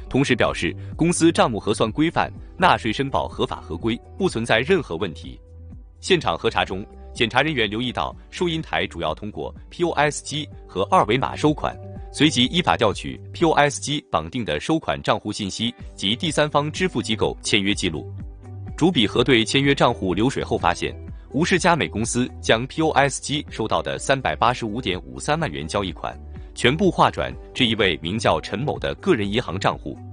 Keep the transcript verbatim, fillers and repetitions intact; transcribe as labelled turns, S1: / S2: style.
S1: 同时表示公司账目核算规范、纳税申报合法合规，不存在任何问题。现场核查中，检查人员留意到收银台主要通过 P O S 机和二维码收款，随即依法调取 P O S 机绑定的收款账户信息及第三方支付机构签约记录。逐笔核对签约账户流水后发现，吴氏佳美公司将 P O S 机收到的 三百八十五点五三万元交易款全部划转至一位名叫陈某的个人银行账户。